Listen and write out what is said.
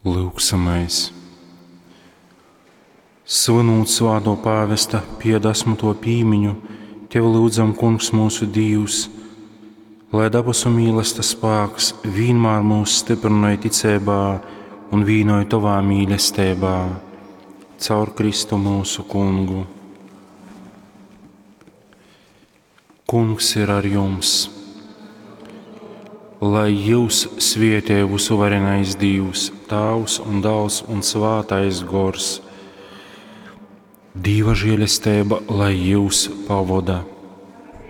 Lūksamais. Svinot Svēto pāvesta piedasmuto pīmiņu, Tev lūdzam, Kungs mūsu Dievs, lai dabasu mīlestības spēks vienmēr mūs stiprināja ticībā un vīnoja Tavā mīlestībā, caur Kristu mūsu Kungu. Kungs ir ar jums, lai jūs svētī visuvarenais Dievs, Tēvs un Dēls un Svētais Gors. Dieva žēlastība, lai jūs pavada.